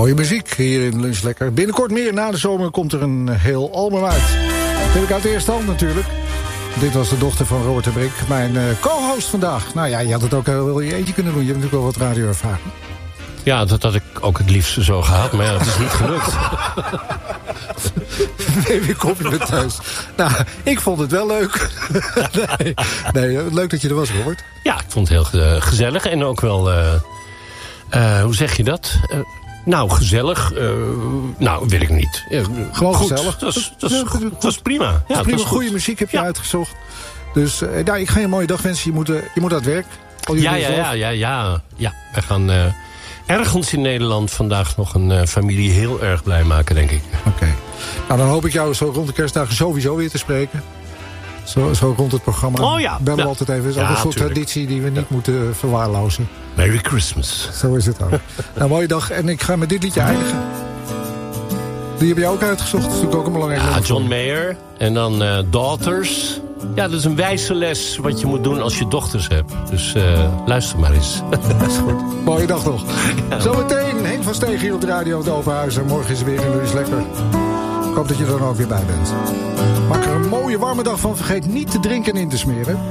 Mooie muziek hier in Lunch Lekker. Binnenkort meer. Na de zomer komt er een heel album uit. Dat heb ik uit de eerste hand natuurlijk. Dit was de dochter van Robert de Brink. Mijn co-host vandaag. Nou ja, je had het ook wel in je eentje kunnen doen. Je hebt natuurlijk wel wat radioervaring. Ja, dat had ik ook het liefst zo gehad. Maar ja, het is niet gelukt. Nee, weer kom je weer thuis. Nou, ik vond het wel leuk. Nee, leuk dat je er was, Robert. Ja, ik vond het heel gezellig. En ook wel... hoe zeg je dat? Nou, gezellig. Nou, weet ik niet. Gewoon goed, gezellig. Dat was prima. Ja, prima. was Goede goed. muziek heb je uitgezocht. Dus nou, ik ga je een mooie dag wensen. Je moet aan het werk. Ja. We gaan ergens in Nederland vandaag nog een familie heel erg blij maken, denk ik. Oké. Nou, dan hoop ik jou zo rond de kerstdagen sowieso weer te spreken. Zo rond het programma. Oh ja. Bellen altijd even. Dat is ook een soort traditie die we niet moeten verwaarlozen. Merry Christmas. Zo is het ook. Nou, mooie dag. En ik ga met dit liedje eindigen. Die heb je ook uitgezocht. Dat is natuurlijk ook een belangrijk nummer. John Mayer. En dan Daughters. Ja, dat is een wijze les wat je moet doen als je dochters hebt. Dus luister maar eens. Dat is goed. Mooie dag nog. Ja. Zometeen Henk van Steeg hier op de radio het Openhuis. En morgen is er weer in Lunch Lekker. Ik hoop dat je er dan ook weer bij bent. Maak er een mooie warme dag van. Vergeet niet te drinken en in te smeren.